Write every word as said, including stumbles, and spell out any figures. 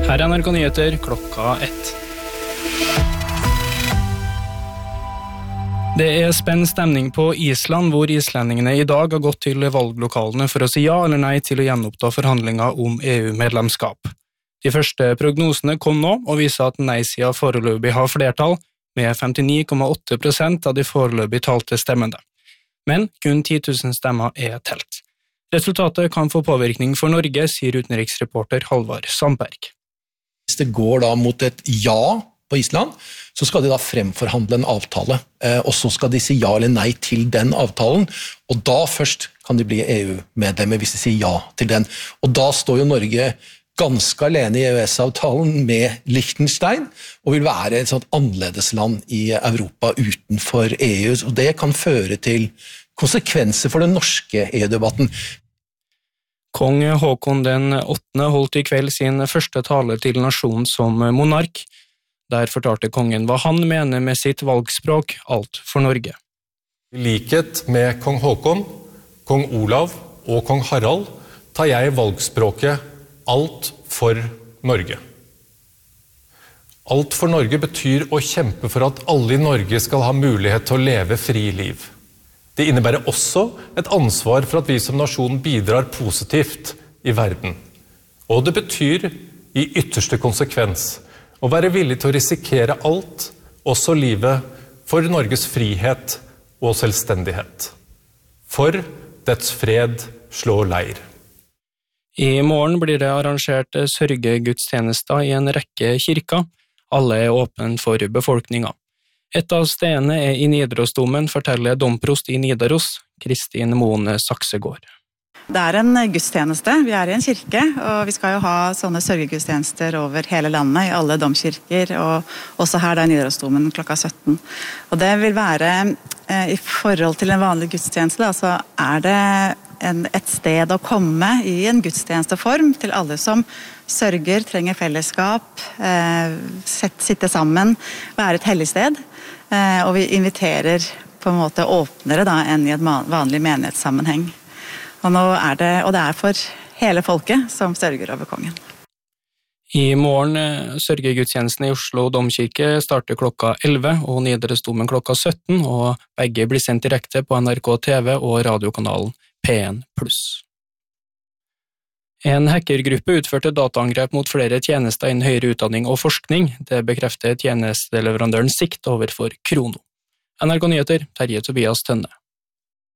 Her er N R K Nyheter klokka ett. Det er spent stemning på Island, hvor islendingene i dag har gått til valglokalene for å si ja eller nei til å gjenoppta forhandlinger om E U-medlemskap. De første prognosene kom nå og viser at nei-siden foreløpig har flertall, med femtini komma åtte prosent av de foreløpig talte stemmene. Men kun ti tusen stemmer er telt. Resultatet kan få påvirkning for Norge, sier utenriksreporter Halvard Sandberg. Hvis det går da mot et ja på Island, så skal de da fremforhandle en avtale, og så skal de si ja eller nei til den avtalen, og da først kan de bli E U-medlemmer hvis de sier ja til den. Og da står jo Norge ganske alene i E U S-avtalen med Liechtenstein, og vil være et sånt annerledesland i Europa utenfor E U, og det kan føre til konsekvenser for den norske E U-debatten. Kong Håkon den åttende holdt i kveld sin første tale til nasjonen som monark. Der fortalte kongen hva han mener med sitt valgspråk, alt for Norge. I likhet med kong Håkon, kong Olav og kong Harald tar jeg valgspråket alt for Norge. Alt for Norge betyr å kjempe for at alle i Norge skal ha mulighet til å leve fri liv. Det innebærer også et ansvar for at vi som nasjon bidrar positivt i verden. Og det betyr i ytterste konsekvens å være villig til å risikere alt, også livet, for Norges frihet og selvstendighet. For dets fred slår leir. I morgen blir det arrangert sørgegudstjenester i en rekke kirker. Alle er åpne for befolkningen. Et av stedene er i Nidarosdomen, forteller domprost i Nidaros, Kristin Moen Saksegård. Det er en gudstjeneste, vi er i en kirke, og vi skal jo ha sånne sørgegudstjenester over hele landet, i alle domkirker, og også her da i Nidarosdomen klokka sytten. Og det vil være, i forhold til en vanlig gudstjeneste, da, så er det en, et sted å komme i en gudstjenesteform til alle som sørger, trenger fellesskap, eh, sitte sammen, være et hellig sted, eh, og vi inviterer på en måte åpnere da, enn i et vanlig menighetssammenheng. Og, nå er det, og det er for hele folket som sørger over kongen. I morgen sørgegudstjenesten i Oslo domkirke starter klokka elleve og Nidarosdomen klokka sytten, og begge blir sendt direkte på N R K T V og radiokanalen P en pluss. En hackergruppe utførte dataangrep mot flere tjenester innen høyere utdanning og forskning. Det bekrefter tjenesteleverandøren Sikt overfor Krono. N R K Nyheter, Terje Tobias Tønne.